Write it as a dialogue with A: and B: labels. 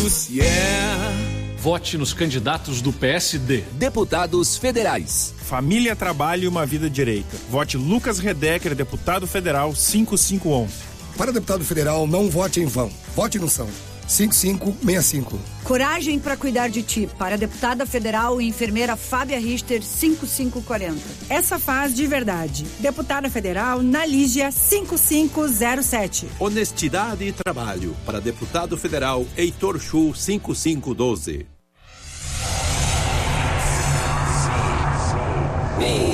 A: Vote nos candidatos do PSD.
B: Deputados federais.
C: Família, trabalho e uma vida direita. Vote Lucas Redecker, deputado federal 5511.
D: Para deputado federal, não vote em vão. Vote no São. 5565.
E: Coragem para cuidar de ti. Para a deputada federal e enfermeira Fábia Richter, 5540.
F: Essa faz de verdade. Deputada federal Nalígia, 5507.
G: Honestidade e trabalho. Para deputado federal Heitor Chu, 5512.